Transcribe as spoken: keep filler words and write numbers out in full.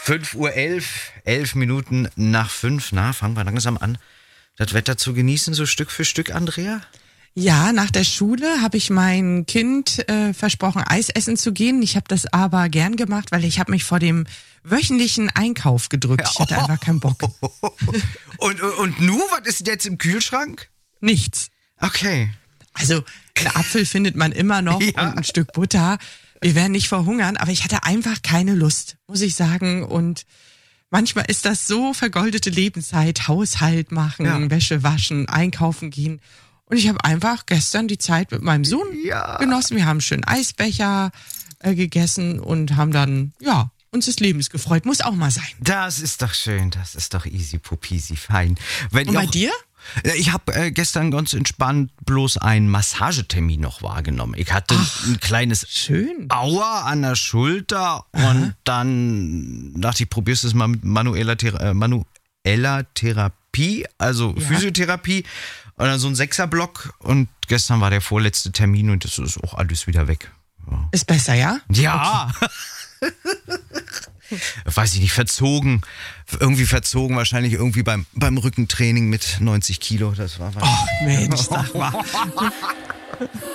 fünf Uhr elf, elf Minuten nach fünf. Na, fangen wir langsam an, das Wetter zu genießen, so Stück für Stück, Andrea? Ja, nach der Schule habe ich mein Kind äh, versprochen, Eis essen zu gehen. Ich habe das aber gern gemacht, weil ich habe mich vor dem wöchentlichen Einkauf gedrückt. Ich hatte einfach keinen Bock. Und, und nu, was ist jetzt im Kühlschrank? Nichts. Okay. Also, einen Apfel findet man immer noch Ja. und ein Stück Butter. Wir werden nicht verhungern, aber ich hatte einfach keine Lust, muss ich sagen. Und manchmal ist das so vergoldete Lebenszeit, Haushalt machen, Ja. Wäsche waschen, einkaufen gehen. Und ich habe einfach gestern die Zeit mit meinem Sohn Ja. genossen. Wir haben schön Eisbecher äh, gegessen und haben dann, ja, uns des Lebens gefreut. Muss auch mal sein. Das ist doch schön, das ist doch easy popisi, fein. Wenn Und ihr bei auch- dir? Ja, Ich habe äh, gestern ganz entspannt bloß einen Massagetermin noch wahrgenommen. Ich hatte ein kleines Schön. Aua an der Schulter und dann dachte ich, probierst es mal mit manueller, Thera äh, manueller Therapie, also Ja. Physiotherapie und dann so ein Sechserblock und gestern war der vorletzte Termin und das ist auch alles wieder weg. Ja. Ist besser, ja? Ja. Weiß ich nicht, verzogen. Irgendwie verzogen, wahrscheinlich irgendwie beim, beim Rückentraining mit neunzig Kilo. Das war wahrscheinlich. Mensch, sag mal.